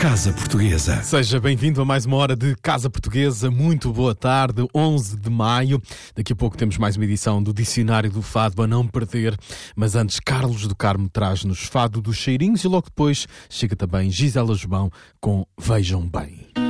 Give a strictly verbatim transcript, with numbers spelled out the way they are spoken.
Casa Portuguesa. Seja bem-vindo a mais uma hora de Casa Portuguesa. Muito boa tarde, onze de maio. Daqui a pouco temos mais uma edição do Dicionário do Fado a não perder. Mas antes, Carlos do Carmo traz-nos Fado dos Cheirinhos e logo depois chega também Gisela João com Vejam Bem.